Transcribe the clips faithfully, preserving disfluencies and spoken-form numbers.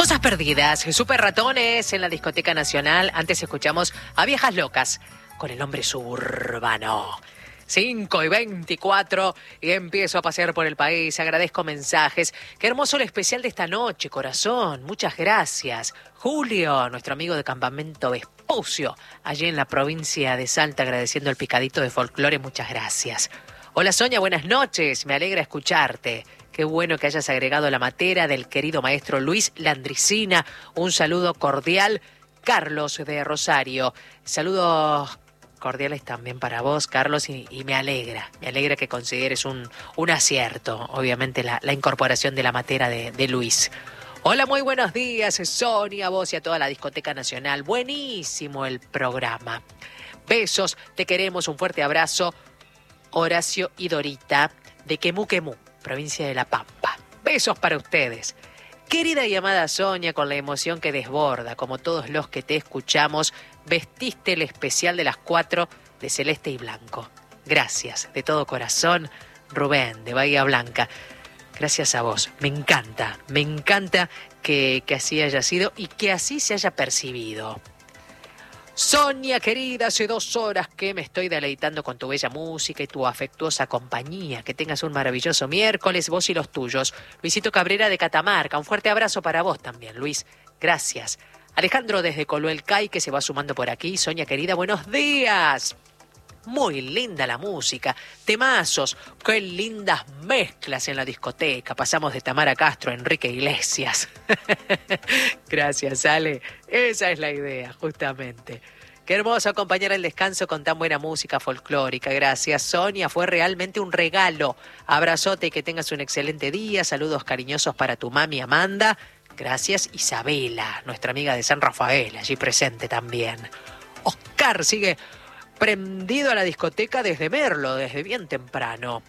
Cosas perdidas, Super Ratones en la Discoteca Nacional. Antes escuchamos a Viejas Locas con el hombre suburbano. cinco y veinticuatro y empiezo a pasear por el país. Agradezco mensajes. Qué hermoso el especial de esta noche, corazón. Muchas gracias. Julio, nuestro amigo de Campamento Vespucio, allí en la provincia de Salta, agradeciendo el picadito de folclore. Muchas gracias. Hola Sonia, buenas noches. Me alegra escucharte. Qué bueno que hayas agregado la matera del querido maestro Luis Landricina. Un saludo cordial. Carlos de Rosario. Saludos cordiales también para vos, Carlos, y, y me alegra, me alegra que consideres un, un acierto, obviamente, la, la incorporación de la matera de, de Luis. Hola, muy buenos días, Sonia, a vos y a toda la Discoteca Nacional. Buenísimo el programa. Besos, te queremos, un fuerte abrazo. Horacio y Dorita, de Quemú Quemú, provincia de La Pampa. Besos para ustedes. Querida y amada Sonia, con la emoción que desborda, como todos los que te escuchamos, vestiste el especial de las cuatro de celeste y blanco. Gracias, de todo corazón, Rubén, de Bahía Blanca. Gracias a vos. Me encanta, me encanta que, que así haya sido y que así se haya percibido. Sonia, querida, hace dos horas que me estoy deleitando con tu bella música y tu afectuosa compañía. Que tengas un maravilloso miércoles, vos y los tuyos. Luisito Cabrera de Catamarca, un fuerte abrazo para vos también, Luis. Gracias. Alejandro desde Coluelcay, que se va sumando por aquí. Sonia, querida, buenos días. Muy linda la música, temazos, qué lindas mezclas en la discoteca. Pasamos de Tamara Castro a Enrique Iglesias. Gracias, Ale. Esa es la idea, justamente. Qué hermoso acompañar el descanso con tan buena música folclórica. Gracias, Sonia. Fue realmente un regalo. Abrazote y que tengas un excelente día. Saludos cariñosos para tu mami Amanda. Gracias, Isabela, nuestra amiga de San Rafael, allí presente también. Oscar sigue prendido a la discoteca desde Merlo, desde bien temprano.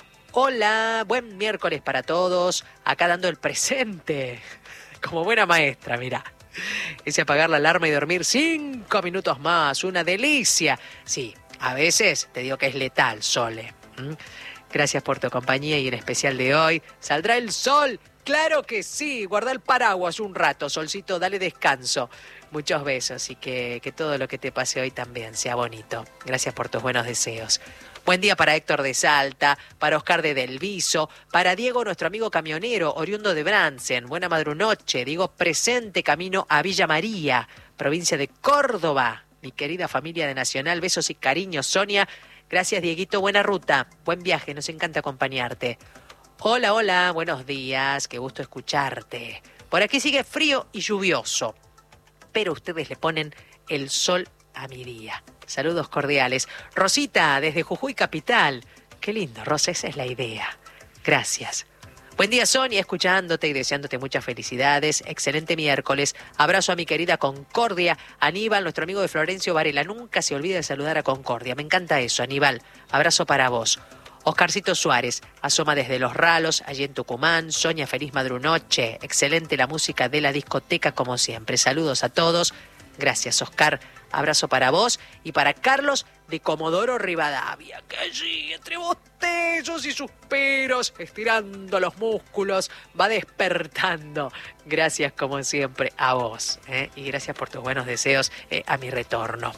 Hola, buen miércoles para todos. Acá dando el presente. Como buena maestra, mira. Ese apagar la alarma y dormir cinco minutos más. Una delicia. Sí, a veces te digo que es letal, Sole. ¿Mm? Gracias por tu compañía y en especial de hoy. ¿Saldrá el sol? Claro que sí. Guarda el paraguas un rato, Solcito. Dale descanso. Muchos besos y que, que todo lo que te pase hoy también sea bonito. Gracias por tus buenos deseos. Buen día para Héctor de Salta, para Oscar de Delviso, para Diego, nuestro amigo camionero, oriundo de Bransen. Buena madrunoche, digo presente camino a Villa María, provincia de Córdoba. Mi querida familia de Nacional, besos y cariños, Sonia. Gracias, Dieguito, buena ruta, buen viaje, nos encanta acompañarte. Hola, hola, buenos días, qué gusto escucharte. Por aquí sigue frío y lluvioso, pero ustedes le ponen el sol a mi día. Saludos cordiales. Rosita, desde Jujuy Capital. Qué lindo, Rosa, esa es la idea. Gracias. Buen día, Sonia, escuchándote y deseándote muchas felicidades. Excelente miércoles. Abrazo a mi querida Concordia. Aníbal, nuestro amigo de Florencio Varela. Nunca se olvide de saludar a Concordia. Me encanta eso, Aníbal. Abrazo para vos. Oscarcito Suárez, asoma desde Los Ralos, allí en Tucumán. Sonia, feliz madrunoche. Excelente la música de la discoteca, como siempre. Saludos a todos. Gracias, Oscar. Abrazo para vos y para Carlos de Comodoro Rivadavia, que allí, entre bostezos y suspiros, estirando los músculos, va despertando. Gracias, como siempre, a vos. ¿eh? Y gracias por tus buenos deseos eh, a mi retorno.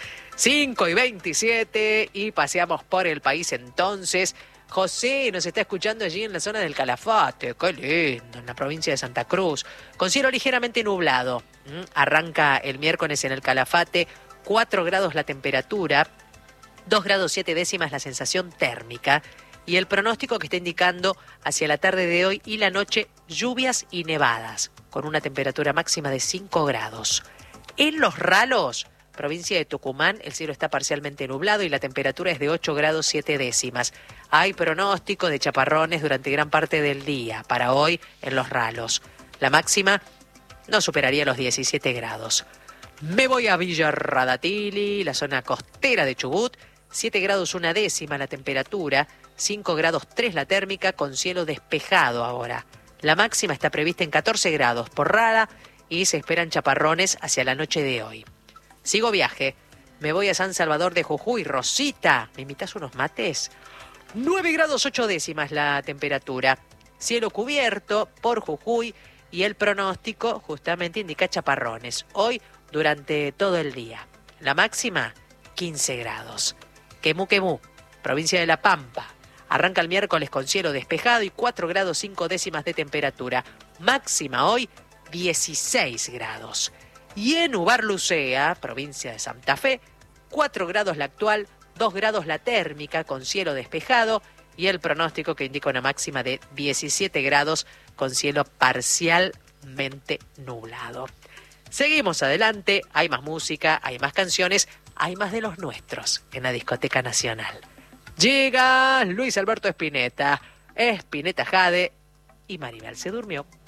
cinco y veintisiete y paseamos por el país entonces. José nos está escuchando allí en la zona del Calafate, qué lindo, en la provincia de Santa Cruz, con cielo ligeramente nublado. ¿Mm? Arranca el miércoles en el Calafate, cuatro grados la temperatura, dos grados siete décimas la sensación térmica, y el pronóstico que está indicando hacia la tarde de hoy y la noche lluvias y nevadas, con una temperatura máxima de cinco grados. En Los Ralos, provincia de Tucumán, el cielo está parcialmente nublado y la temperatura es de ocho grados siete décimas. Hay pronóstico de chaparrones durante gran parte del día para hoy en Los Ralos. La máxima no superaría los diecisiete grados. Me voy a Villa Radatili, la zona costera de Chubut. siete grados una décima la temperatura, cinco grados tres la térmica, con cielo despejado ahora. La máxima está prevista en catorce grados por Rada y se esperan chaparrones hacia la noche de hoy. Sigo viaje. Me voy a San Salvador de Jujuy. Rosita, ¿me invitas unos mates? nueve grados ocho décimas la temperatura. Cielo cubierto por Jujuy y el pronóstico justamente indica chaparrones. Hoy durante todo el día. La máxima, quince grados. Quemú, Quemú, provincia de La Pampa. Arranca el miércoles con cielo despejado y cuatro grados cinco décimas de temperatura. Máxima hoy, dieciséis grados. Y en Ubarlucea, provincia de Santa Fe, cuatro grados la actual, dos grados la térmica con cielo despejado y el pronóstico que indica una máxima de diecisiete grados con cielo parcialmente nublado. Seguimos adelante, hay más música, hay más canciones, hay más de los nuestros en la Discoteca Nacional. Llega Luis Alberto Spinetta, Spinetta Jade y Maribel se durmió.